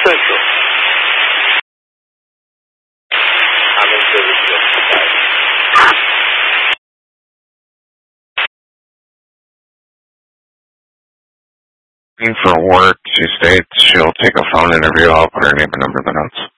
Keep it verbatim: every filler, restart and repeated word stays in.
Perfecto. Amén, servicio. For work, she states she'll take a phone interview. I'll put her name and number in the notes.